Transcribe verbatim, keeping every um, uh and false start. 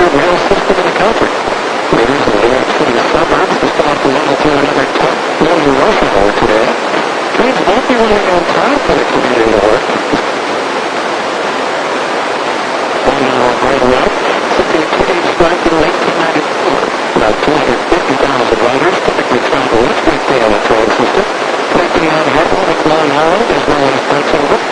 preferred rail system in the country. Leaders in New York City suburbs just off the one to another long rush hour today. Trains won't be running on time for the commuting to work. On our right route, since the activity started in nineteen ninety-four, about two hundred fifty thousand riders typically travel each weekday on the train system, taking on Heartland and Long Island as well as Prince Edward.